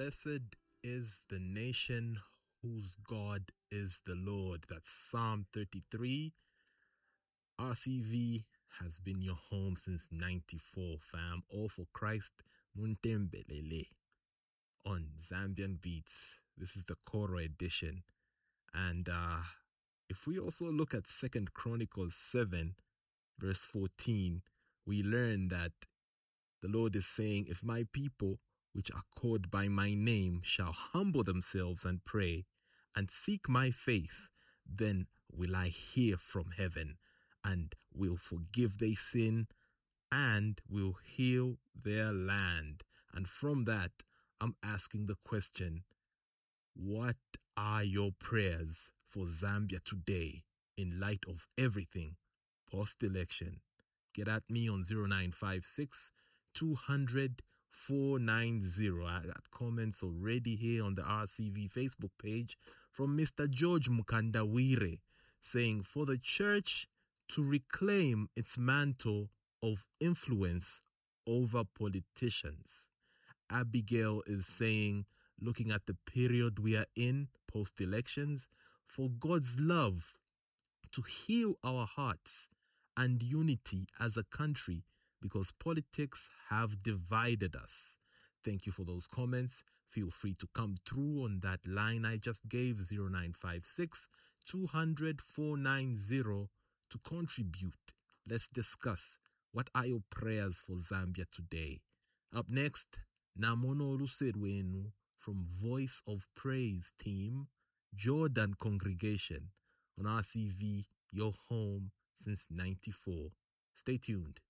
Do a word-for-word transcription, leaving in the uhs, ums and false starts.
Blessed is the nation whose God is the Lord. That's Psalm thirty-three. R C V has been your home since ninety-four, fam. All for Christ Muntembelele on Zambian Beats. This is the Koro edition. And uh, if we also look at Second Chronicles seven, verse fourteen, we learn that the Lord is saying, if my people, which are called by my name, shall humble themselves and pray and seek my face, then will I hear from heaven and will forgive their sin and will heal their land. And from that, I'm asking the question, what are your prayers for Zambia today in light of everything post-election? Get at me on zero nine five six, two hundred, four nine zero. I got comments already here on the R C V Facebook page from Mister George Mukandawire saying, for the church to reclaim its mantle of influence over politicians. Abigail is saying, looking at the period we are in post-elections, for God's love to heal our hearts and unity as a country, because politics have divided us. Thank you for those comments. Feel free to come through on that line I just gave, zero nine five six, two hundred, four nine zero, to contribute. Let's discuss. What are your prayers for Zambia today? Up next, Namono Luserwenu from Voice of Praise team, Jordan Congregation on R C V, your home since ninety-four. Stay tuned.